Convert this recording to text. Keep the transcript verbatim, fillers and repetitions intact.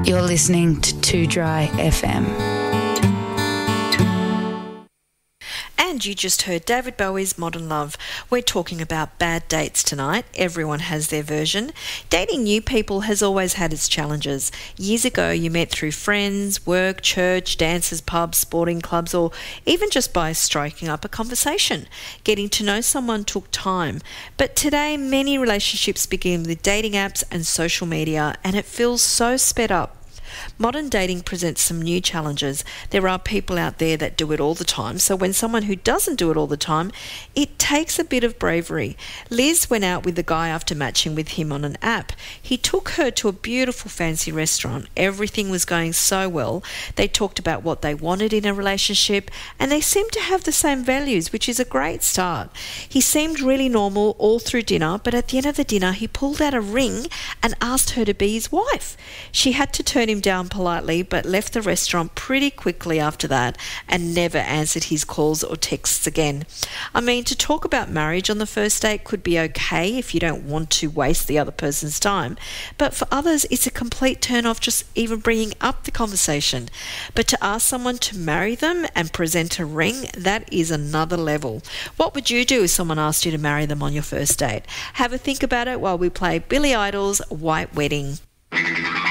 You're listening to Too Dry F M. And you just heard David Bowie's Modern Love. We're talking about bad dates tonight. Everyone has their version. Dating new people has always had its challenges. Years ago, you met through friends, work, church, dances, pubs, sporting clubs, or even just by striking up a conversation. Getting to know someone took time. But today, many relationships begin with dating apps and social media, and it feels so sped up. Modern dating presents some new challenges. There are people out there that do it all the time, so when someone who doesn't do it all the time, it takes a bit of bravery. Liz went out with the guy after matching with him on an app. He took her to a beautiful fancy restaurant. Everything was going so well. They talked about what they wanted in a relationship, and they seemed to have the same values, which is a great start. He seemed really normal all through dinner, but at the end of the dinner, he pulled out a ring and asked her to be his wife. She had to turn him down politely, but left the restaurant pretty quickly after that and never answered his calls or texts again. I mean, to talk about marriage on the first date could be okay if you don't want to waste the other person's time, but for others it's a complete turn off just even bringing up the conversation. But to ask someone to marry them and present a ring, that is another level. What would you do if someone asked you to marry them on your first date? Have a think about it while we play Billy Idol's White Wedding.